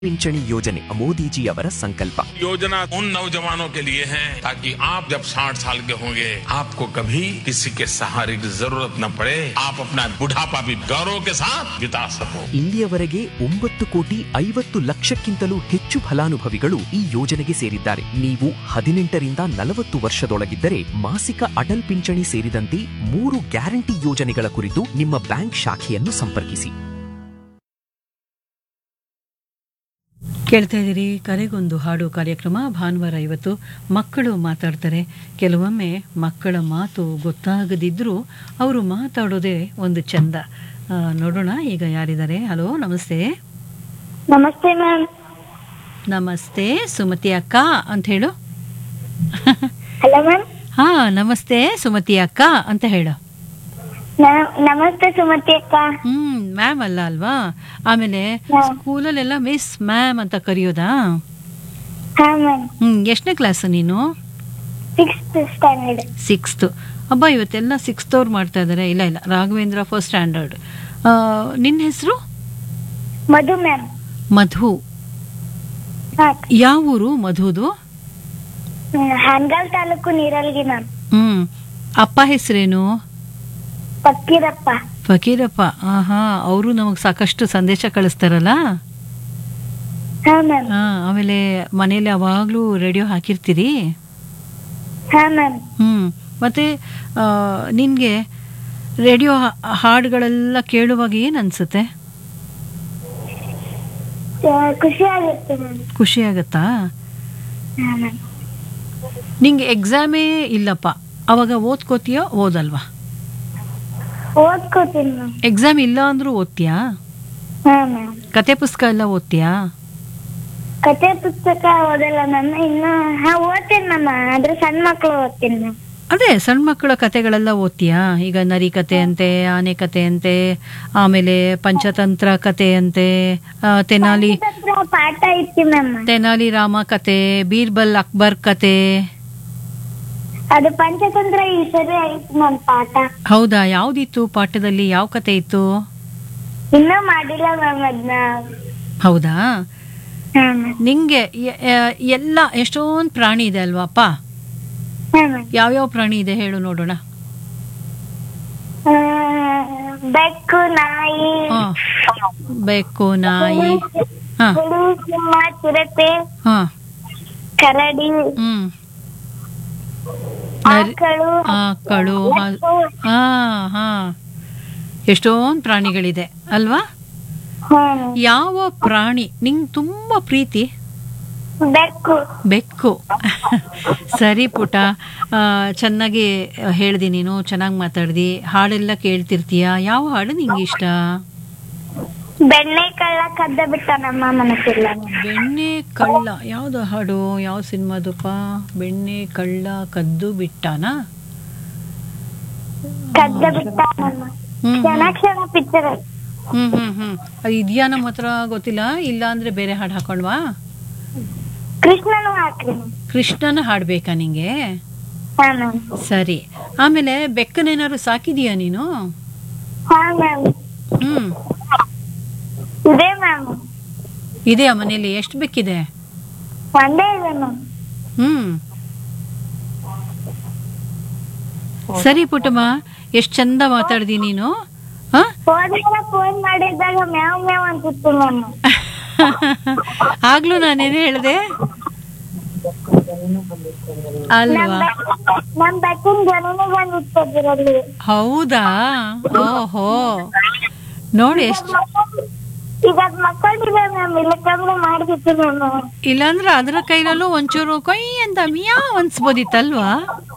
ಪಿಂಚಣಿ ಯೋಜನೆ ಮೋದಿಜಿಯವರ ಸಂಕಲ್ಪ. योजना उन नौजवानों के लिए है ताकि आप जब 60 साल के होंगे आपको कभी किसी के सहारे की जरूरत न पड़े, आप अपना बुढ़ापा भी गौरव के साथ बिता सको. ಇಲ್ಲಿಯವರೆಗೆ 9,50,00,000ಕ್ಕಿಂತಲೂ ಹೆಚ್ಚು ಫಲಾನುಭವಿಗಳು ಈ ಯೋಜನೆಗೆ ಸೇರಿದ್ದಾರೆ. ನೀವು 18ರಿಂದ 40 ವರ್ಷದೊಳಗಿದ್ದರೆ ಮಾಸಿಕ ಅಟಲ್ ಪಿಂಚಣಿ ಸೇರಿದಂತೆ 3 ಗ್ಯಾರಂಟಿ ಯೋಜನೆಗಳ ಕುರಿತು ನಿಮ್ಮ ಬ್ಯಾಂಕ್ ಶಾಖೆಯನ್ನು ಸಂಪರ್ಕಿಸಿ. ಕೇಳ್ತಾ ಇದ್ದೀರಿ ಕರೆಗೊಂದು ಹಾಡು ಕಾರ್ಯಕ್ರಮ. ಭಾನುವಾರ ಇವತ್ತು ಮಕ್ಕಳು ಮಾತಾಡ್ತಾರೆ. ಕೆಲವೊಮ್ಮೆ ಮಕ್ಕಳ ಮಾತು ಗೊತ್ತಾಗದಿದ್ರೂ ಅವರು ಮಾತಾಡೋದೇ ಒಂದು ಚಂದ. ನೋಡೋಣ ಈಗ ಯಾರಿದ್ದಾರೆ. ಹಲೋ, ನಮಸ್ತೆ. ನಮಸ್ತೆ ಮ್ಯಾಮ್. ನಮಸ್ತೆ ಸುಮತಿ ಅಕ್ಕ ಅಂತ ಹೇಳು. Hello ma'am. ಹಾ, ನಮಸ್ತೆ ಸುಮತಿ ಅಕ್ಕ ಅಂತ ಹೇಳು. ನಮಸ್ತೆ ಸುಮತಿ ಅಕ್ಕ. ಮ್ಯಾಮ್ ಅಲ್ಲ ಅಲ್ವಾ? ಆಮೇಲೆ ಸ್ಕೂಲಲ್ಲೆಲ್ಲ ಮಿಸ್ ಮ್ಯಾಮ್ ಅಂತ ಕರೆಯೋದಾ? ಹಾ ಮ್ಯಾಮ್. ಎಷ್ಟನೇ ಕ್ಲಾಸ್ ನೀನು? 6th standard. 6th. ಅಬ್ಬಾ, ಇವತ್ತೆಲ್ಲ 6th ಅವ್ರು ಮಾಡ್ತಾ ಇದಾರೆ. ಇಲ್ಲ ಇಲ್ಲ, ರಾಘವೇಂದ್ರ 1st ಸ್ಟ್ಯಾಂಡರ್ಡ್. ನಿನ್ನ ಹೆಸರು? ಮಧು ಮ್ಯಾಮ್. ಮಧು. ಯಾವ ಊರು ಮಧುದು? ಹಾನಗಲ್ ತಾಲೂಕು, ನೀರಲ್ಗಿ ಮ್ಯಾಮ್. ಅಪ್ಪ ಹೆಸರೇನು? ಫಕೀರಪ್ಪ. ಫಕೀರಪ್ಪ. ಅವರು ನಮಗ್ ಸಾಕಷ್ಟು ಸಂದೇಶ ಕಳಿಸ್ತಾರಲ್ಲ. ಹಾ ಮ್ಯಾಮ್. ಆಮೇಲೆ ಮನೇಲಿ ಯಾವಾಗ್ಲೂ ರೇಡಿಯೋ ಹಾಕಿರ್ತೀರಿ? ಹಾ ಮ್ಯಾಮ್. ಮತ್ತೆ ನಿನ್ಗೆ ರೇಡಿಯೋ ಹಾಡುಗಳೆಲ್ಲ ಕೇಳುವಾಗ ಏನ್ ಅನ್ಸುತ್ತೆ? ಖುಷಿ ಆಗುತ್ತೆ ಮ್ಯಾಮ್. ಖುಷಿ ಆಗತ್ತಾ? ಹಾ ಮ್ಯಾಮ್. ನಿಂಗೆ ಎಕ್ಸಾಮೇ ಇಲ್ಲಪ್ಪ, ಅವಾಗ ಓದ್ಕೋತೀಯೋ ಓದಲ್ವಾ? ಓದ್ಕೋತೀನಿ ಮ್ಯಾಮ್. ಎಕ್ಸಾಮ್ ಇಲ್ಲ ಅಂದ್ರೂ ಓದ್ತೀಯಾ? ಹಾ ಮ್ಯಾಮ್. ಕತೆ ಪುಸ್ತಕ ಎಲ್ಲ ಓದ್ತೀಯಾ? ಕತೆ ಪುಸ್ತಕ ಓದಲ್ಲ ಮ್ಯಾಮ್. ಇನ್ನು ಓದ್ತೀನಿ ಮ್ಯಾಮ್, ಆದ್ರೆ ಸಣ್ಣ ಮಕ್ಕಳು ಓದ್ತೀನಿ ಮ್ಯಾಮ್. ಅದೇ ಸಣ್ಣ ಮಕ್ಕಳ ಕತೆಗಳೆಲ್ಲ ಓದ್ತೀಯಾ? ಈಗ ನರಿ ಕತೆ ಅಂತೆ, ಆನೆ ಕತೆ ಅಂತೆ, ಆಮೇಲೆ ಪಂಚತಂತ್ರ ಕತೆ ಅಂತೆ, ತೆನಾಲಿ ಪಾಠ ಇತ್ತು ಮ್ಯಾಮ್. ತೆನಾಲಿ ರಾಮ ಕತೆ, ಬೀರ್ಬಲ್ ಅಕ್ಬರ್ ಕತೆ. ಅದು ಪಂಚತಂತ್ರ ಈ ಸರಿ ಆಯ್ತು ಮ್ಯಾಮ್ ಪಾಠ. ಹೌದಾ? ಯಾವ್ದಿತ್ತು ಪಾಠದಲ್ಲಿ? ಯಾವ ಕತೆ ಇತ್ತು? ಇನ್ನೂ ಮಾಡಿಲ್ಲ ಮ್ಯಾಮ್ ಅದನ್ನ. ಹೌದಾ? ನಿಂಗೆ ಎಲ್ಲ ಎಷ್ಟೊಂದು ಪ್ರಾಣಿ ಇದೆ ಅಲ್ವಾಪ್ಪ? ಯಾವ್ಯಾವ ಪ್ರಾಣಿ ಇದೆ ಹೇಳು ನೋಡೋಣ. ಬೆಕ್ಕು, ನಾಯಿ. ಬೆಕ್ಕು, ನಾಯಿ, ಸಿಂಹ, ಚಿರತೆ, ಕರಡಿ, ಆಕಳು. ಎಷ್ಟೊಂದು ಪ್ರಾಣಿಗಳಿದೆ ಅಲ್ವಾ? ಯಾವ ಪ್ರಾಣಿ ನಿಂಗೆ ತುಂಬಾ ಪ್ರೀತಿ? ಬೆಕ್ಕು. ಸರಿ ಪುಟ, ಚೆನ್ನಾಗಿ ಹೇಳ್ದಿ ನೀನು, ಚೆನ್ನಾಗಿ ಮಾತಾಡ್ದಿ. ಹಾಡೆಲ್ಲ ಕೇಳ್ತಿರ್ತೀಯ. ಯಾವ ಹಾಡು ನಿಂಗೆ ಇಷ್ಟ? ಬೆಣ್ಣೆ ಕಳ್ಳ ಕದ್ದ ಬಿಟ್ಟ ನಮ್ಮ ಮನಸ್ಸಿಲ್ಲ. ಬೆಣ್ಣೆ ಕಳ್ಳ ಯಾವ್ದು ಹಾಡು? ಯಾವ ಸಿನಿಮಾದಪ್ಪ? ಬೆಣ್ಣೆ ಕಳ್ಳ ಕದ್ದು ಬಿಟ್ಟಾನಾ? ಕದ್ದ ಬಿಟ್ಟ ಕ್ಷಣ ಪಿಕ್ಚರ್. ಅದು ಇದೆಯಾ ನಮ್ಮ ಹತ್ರ? ಗೊತ್ತಿಲ್ಲ. ಇಲ್ಲ ಅಂದ್ರೆ ಬೇರೆ ಹಾಡು ಹಾಕೊಂಡ್ವಾ? ಕೃಷ್ಣನು ಹಾಕ್ರಿ. ಕೃಷ್ಣನ ಹಾಡ್ಬೇಕಾ ನಿಂಗೆ? ಸರಿ. ಆಮೇಲೆ ಬೆಕ್ಕನೇನಾದ್ರು ಸಾಕಿದೀಯಾ ನೀನು? ಇದೆ ಮ್ಯಾಮ್. ಇದೆಯಾ ಮನೇಲಿ? ಎಷ್ಟು ಬೆಕ್ಕಿದೆ? ಒಂದೇ ಇದೆ ಮ್ಯಾಮ್. ಸರಿ ಪುಟ್ಟಮ್ಮ, ಎಷ್ಟ್ ಚಂದ ಮಾತಾಡ್ದಿ ನೀನು. ಫೋನ್ ಮಾಡಿದಾಗ ಮ್ಯಾವ್ ಮ್ಯಾವ್ ಅಂತಿತ್ತು ಮ್ಯಾಮ್. ಆಗ್ಲೂ ನಾನೇನು ಹೇಳ್ದೆ ಅಲ್ವಾ? ನಮ್ ಬೆಕ್ಕಿನ ಜನನೇ ಬಂದಿತ್ತು. ಹೌದಾ? ಓಹೋ, ನೋಡಿ ಎಷ್ಟು. ಈಗ ಮಕ್ಕಳಿದೆ ಮ್ಯಾಮ್, ಇಲ್ಲಕ್ಕಂದ್ರೆ ಮಾಡ್ತಿತ್ತು ಮ್ಯಾಮ್. ಇಲ್ಲಾಂದ್ರೆ ಅದ್ರ ಕೈಲಲ್ಲೂ ಒಂಚೂರು ಕೊಯ್ ಅಂತ ಮಿಯಾವ್ ಅನ್ಸ್ಬೋದಿತ್ತಲ್ವಾ?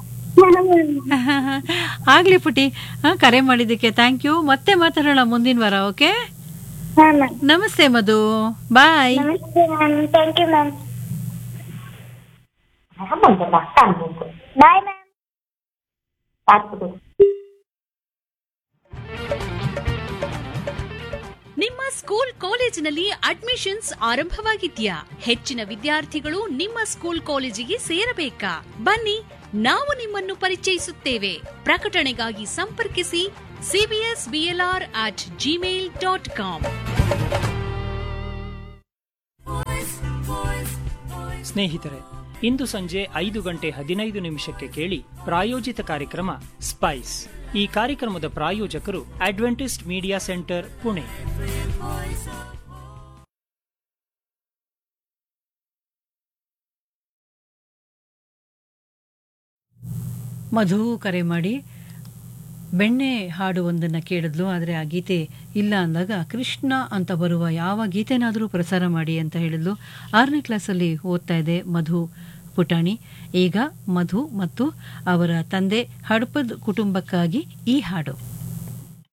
ಆಗ್ಲಿ ಪುಟಿ, ಕರೆ ಮಾಡಿದ್ದಕ್ಕೆ ಥ್ಯಾಂಕ್ ಯು. ಮತ್ತೆ ಮಾತಾಡೋಣ ಮುಂದಿನ ವಾರ. ಓಕೆ? ನಮಸ್ತೆ ಮಧು, ಬಾಯ್. Thank you ma'am. Bye ma'am. ನಿಮ್ಮ ಸ್ಕೂಲ್ ಕಾಲೇಜಿನಲ್ಲಿ ಅಡ್ಮಿಷನ್ಸ್ ಆರಂಭವಾಗಿದ್ಯಾ? ಹೆಚ್ಚಿನ ವಿದ್ಯಾರ್ಥಿಗಳು ನಿಮ್ಮ ಸ್ಕೂಲ್ ಕಾಲೇಜಿಗೆ ಸೇರಬೇಕಾ? ಬನ್ನಿ, ನಾವು ನಿಮ್ಮನ್ನು ಪರಿಚಯಿಸುತ್ತೇವೆ. ಪ್ರಕಟಣೆಗಾಗಿ ಸಂಪರ್ಕಿಸಿ cbsblr@gmail.com. ಸ್ನೇಹಿತರೆ, ಇಂದು ಸಂಜೆ 5:15 ಕೇಳಿ ಪ್ರಾಯೋಜಿತ ಕಾರ್ಯಕ್ರಮ ಸ್ಪೈಸ್. ಈ ಕಾರ್ಯಕ್ರಮದ ಪ್ರಾಯೋಜಕರು ಅಡ್ವೆಂಟಿಸ್ಟ್ ಮೀಡಿಯಾ ಸೆಂಟರ್, ಪುಣೆ. ಮಧು ಕರೆ ಮಾಡಿ ಬೆಣ್ಣೆ ಹಾಡು ಒಂದನ್ನು ಕೇಳಿದ್ಲು. ಆದರೆ ಆ ಗೀತೆ ಇಲ್ಲ ಅಂದಾಗ ಕೃಷ್ಣ ಅಂತ ಬರುವ ಯಾವ ಗೀತೆನಾದರೂ ಪ್ರಸಾರ ಮಾಡಿ ಅಂತ ಹೇಳಿದ್ಲು. 6ನೇ ಕ್ಲಾಸಲ್ಲಿ ಓದ್ತಾ ಇದೆ ಮಧು ಪುಟಾಣಿ. ಈಗ ಮಧು ಮತ್ತು ಅವರ ತಂದೆ ಹಡಪದ್ ಕುಟುಂಬಕ್ಕಾಗಿ ಈ ಹಾಡು.